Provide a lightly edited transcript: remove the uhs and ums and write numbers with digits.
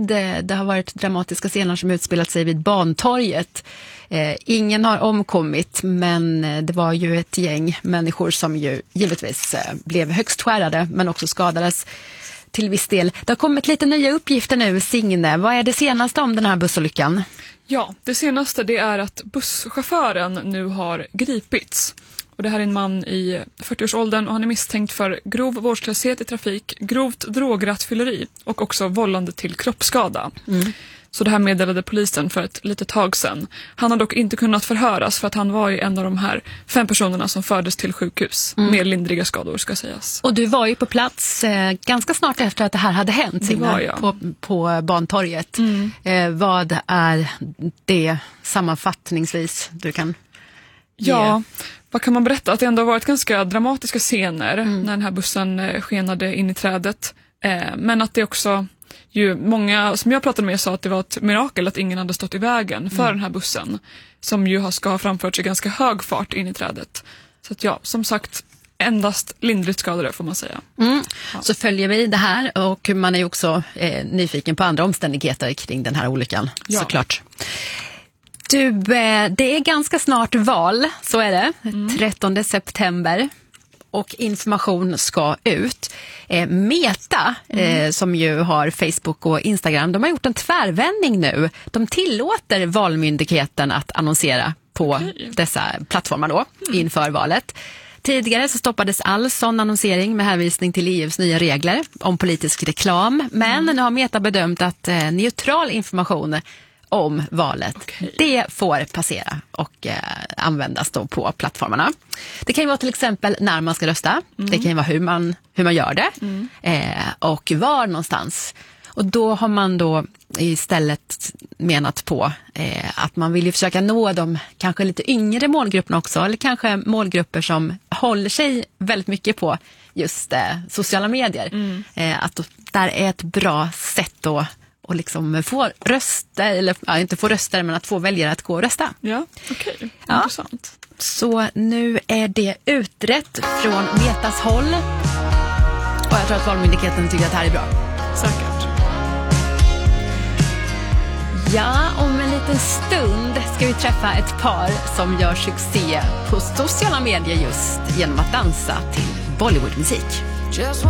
nutid. Det har varit dramatiska scener som utspelat sig vid Bantorget. Ingen har omkommit, men det var ju ett gäng människor som ju givetvis blev högst skärrade men också skadades till viss del. Det har kommit lite nya uppgifter nu, Signe. Vad är det senaste om den här bussolyckan? Ja, det senaste det är att busschauffören nu har gripits. Och det här är en man i 40-årsåldern och han är misstänkt för grov vårdslöshet i trafik, grovt drograttfylleri och också vållande till kroppsskada. Så det här meddelade polisen för ett litet tag sedan. Han har dock inte kunnat förhöras för att han var ju en av de här 5 personerna som fördes till sjukhus med lindriga skador ska sägas. Och du var ju på plats ganska snart efter att det här hade hänt, Signe, på Bantorget. Vad är det sammanfattningsvis du kan ge? Ja, vad kan man berätta? Att det ändå har varit ganska dramatiska scener när den här bussen skenade in i trädet. Men att det också... många som jag pratade med sa att det var ett mirakel att ingen hade stått i vägen för den här bussen som ju ska ha framfört sig ganska hög fart in i trädet. Så att som sagt, endast lindrigt skadade får man säga. Så följer vi det här och man är ju också nyfiken på andra omständigheter kring den här olyckan, såklart. Du, det är ganska snart val, så är det, 13 september. Och information ska ut. Meta, som ju har Facebook och Instagram, de har gjort en tvärvändning nu. De tillåter Valmyndigheten att annonsera på dessa plattformar då, inför valet. Tidigare så stoppades all sån annonsering med hänvisning till EU:s nya regler om politisk reklam. Men nu har Meta bedömt att neutral information om valet, det får passera och användas då på plattformarna. Det kan ju vara till exempel när man ska rösta. Det kan ju vara hur man gör det och var någonstans. Och då har man då istället menat på att man vill ju försöka nå de kanske lite yngre målgrupperna också, eller kanske målgrupper som håller sig väldigt mycket på just sociala medier. Att där är ett bra sätt då och liksom få röster, eller inte få röster, men att få väljare att gå och rösta. Ja, okej. Intressant. Så nu är det utrett från Metas håll. Och jag tror att Valmyndigheten tycker att det här är bra. Säkert. Ja, om en liten stund ska vi träffa ett par som gör succé på sociala medier just genom att dansa till Bollywoodmusik.